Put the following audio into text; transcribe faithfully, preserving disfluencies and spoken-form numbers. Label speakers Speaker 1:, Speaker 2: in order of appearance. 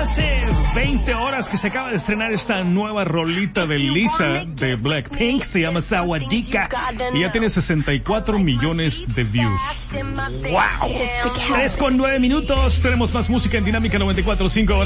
Speaker 1: hace veinte horas que se acaba de estrenar esta nueva rolita de Lisa de Blackpink. Se llama Sawadika y ya tiene sesenta y cuatro millones de views. ¡Wow! tres con nueve minutos. Tenemos más música en Dinámica noventa y cuatro punto cinco.